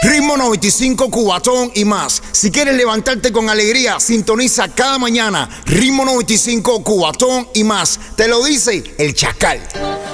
Ritmo 95, Cubatón y más. Si quieres levantarte con alegría, sintoniza cada mañana Ritmo 95, Cubatón y más. Te lo dice el Chacal.